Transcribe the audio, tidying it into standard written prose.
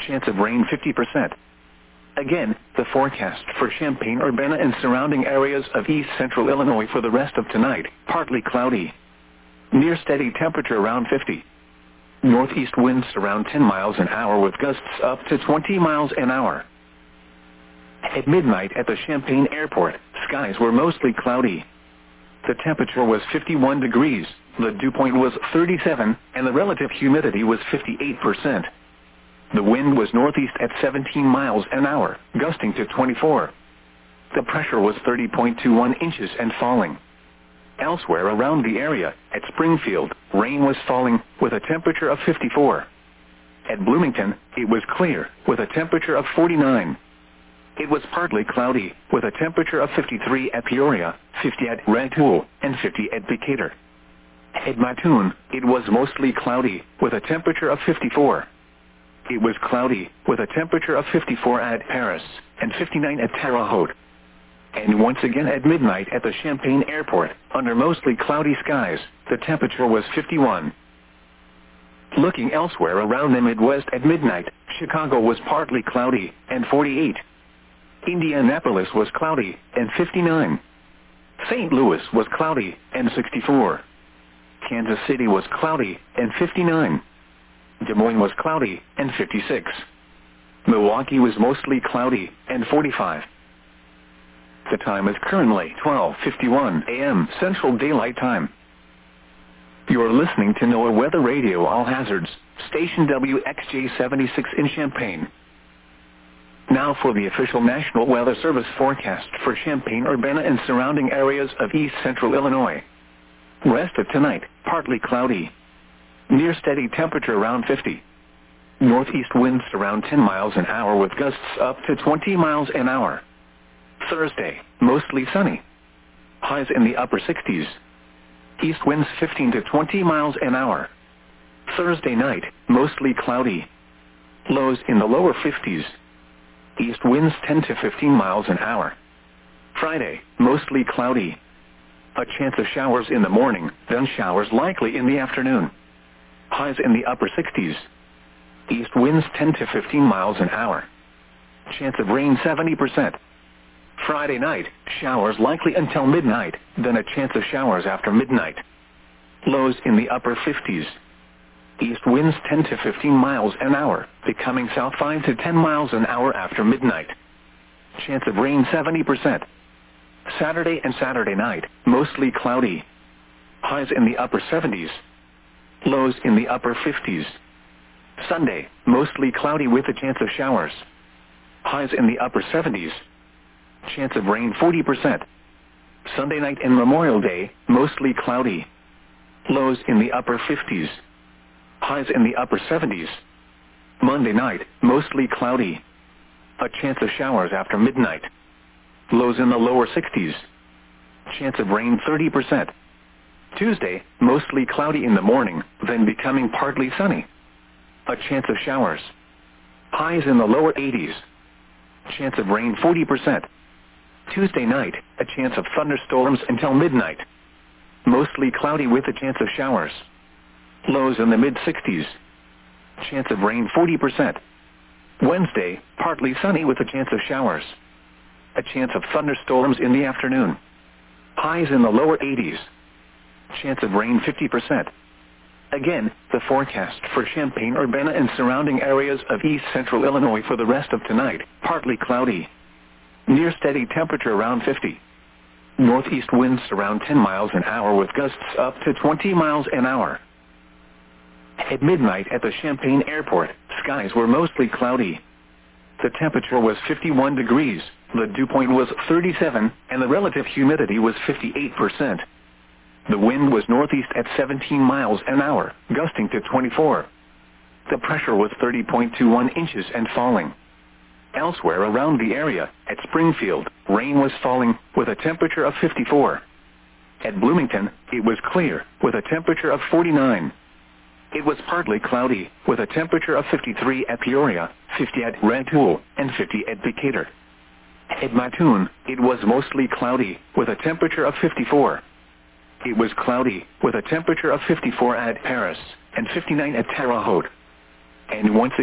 chance of rain 50%. Again, the forecast for Champaign-Urbana and surrounding areas of east central Illinois for the rest of tonight, partly cloudy. Near steady temperature around 50. Northeast winds around 10 miles an hour with gusts up to 20 miles an hour. At midnight at the Champaign Airport, skies were mostly cloudy. The temperature was 51 degrees, the dew point was 37, and the relative humidity was 58%. The wind was northeast at 17 miles an hour, gusting to 24. The pressure was 30.21 inches and falling. Elsewhere around the area, at Springfield, rain was falling, with a temperature of 54. At Bloomington, it was clear, with a temperature of 49. It was partly cloudy, with a temperature of 53 at Peoria, 50 at Rantoul, and 50 at Decatur. At Mattoon, it was mostly cloudy, with a temperature of 54. It was cloudy, with a temperature of 54 at Paris, and 59 at Terre Haute. And once again at midnight at the Champaign Airport, under mostly cloudy skies, the temperature was 51. Looking elsewhere around the Midwest at midnight, Chicago was partly cloudy, and 48. Indianapolis was cloudy, and 59. St. Louis was cloudy, and 64. Kansas City was cloudy, and 59. Des Moines was cloudy, and 56. Milwaukee was mostly cloudy, and 45. The time is currently 12:51 a.m. Central Daylight Time. You're listening to NOAA Weather Radio All Hazards, station WXJ-76 in Champaign. Now for the official National Weather Service forecast for Champaign-Urbana and surrounding areas of east central Illinois. Rest of tonight, partly cloudy. Near steady temperature around 50. Northeast winds around 10 miles an hour with gusts up to 20 miles an hour. Thursday, mostly sunny. Highs in the upper 60s. East winds 15 to 20 miles an hour. Thursday night, mostly cloudy. Lows in the lower 50s. East winds 10 to 15 miles an hour. Friday, mostly cloudy. A chance of showers in the morning, then showers likely in the afternoon. Highs in the upper 60s. East winds 10 to 15 miles an hour. Chance of rain 70%. Friday night, showers likely until midnight, then a chance of showers after midnight. Lows in the upper 50s. East winds 10 to 15 miles an hour, becoming south 5 to 10 miles an hour after midnight. Chance of rain 70%. Saturday and Saturday night, mostly cloudy. Highs in the upper 70s. Lows in the upper 50s. Sunday, mostly cloudy with a chance of showers. Highs in the upper 70s. Chance of rain 40%. Sunday night and Memorial Day, mostly cloudy. Lows in the upper 50s. Highs in the upper 70s. Monday night, mostly cloudy. A chance of showers after midnight. Lows in the lower 60s. Chance of rain 30%. Tuesday, mostly cloudy in the morning, then becoming partly sunny. A chance of showers. Highs in the lower 80s. Chance of rain 40%. Tuesday night, a chance of thunderstorms until midnight. Mostly cloudy with a chance of showers. Lows in the mid-60s. Chance of rain 40%. Wednesday, partly sunny with a chance of showers. A chance of thunderstorms in the afternoon. Highs in the lower 80s. Chance of rain 50%. Again, the forecast for Champaign-Urbana and surrounding areas of east central Illinois for the rest of tonight, partly cloudy. Near steady temperature around 50. Northeast winds around 10 miles an hour with gusts up to 20 miles an hour. At midnight at the Champaign Airport, skies were mostly cloudy. The temperature was 51 degrees, the dew point was 37, and the relative humidity was 58%. The wind was northeast at 17 miles an hour, gusting to 24. The pressure was 30.21 inches and falling. Elsewhere around the area, at Springfield, rain was falling, with a temperature of 54. At Bloomington, it was clear, with a temperature of 49. It was partly cloudy, with a temperature of 53 at Peoria, 50 at Rantoul, and 50 at Decatur. At Mattoon, it was mostly cloudy, with a temperature of 54. It was cloudy, with a temperature of 54 at Paris, and 59 at Terre Haute. And once